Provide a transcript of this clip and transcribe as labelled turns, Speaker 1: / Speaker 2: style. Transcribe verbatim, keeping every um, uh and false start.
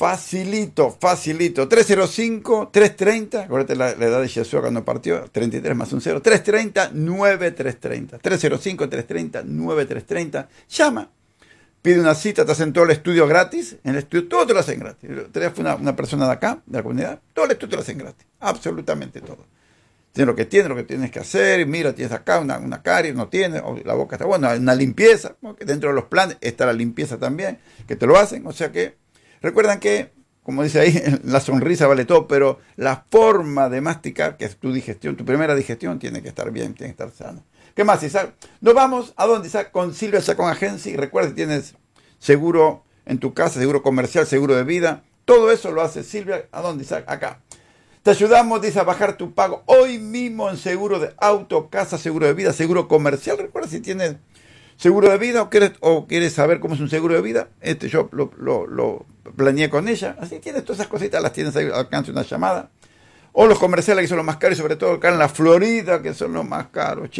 Speaker 1: Facilito, facilito. tres cero cinco, tres treinta, acuérdate la, la edad de Yeshua cuando partió, treinta y tres más un cero, tres treinta, nueve tres treinta. tres cero cinco, tres treinta, nueve tres treinta. Llama, pide una cita, te hacen todo el estudio gratis. En el estudio todo te lo hacen gratis. Te fue una, una persona de acá, de la comunidad, todo el estudio te lo hacen gratis. Absolutamente todo. Tienes lo que tienes, lo que tienes que hacer. Mira, tienes acá una, una caries, no tienes, o la boca está buena, una limpieza, porque dentro de los planes está la limpieza también, que te lo hacen. O sea que recuerdan que, como dice ahí, la sonrisa vale todo, pero la forma de masticar, que es tu digestión, tu primera digestión, tiene que estar bien, tiene que estar sana. ¿Qué más, Isaac? Nos vamos, ¿a dónde, Isaac? Con Silvia Chacón Agency. Recuerda que tienes seguro en tu casa, seguro comercial, seguro de vida. Todo eso lo hace Silvia. ¿A dónde, Isaac? Acá. Te ayudamos, dice, a bajar tu pago hoy mismo en seguro de auto, casa, seguro de vida, seguro comercial. Recuerda, si tienes seguro de vida o quieres, o quieres saber cómo es un seguro de vida, este yo lo, lo, lo planeé con ella. Así tienes todas esas cositas, las tienes ahí al alcance de una llamada. O los comerciales, que son los más caros, y sobre todo acá en la Florida, que son los más caros, chicos.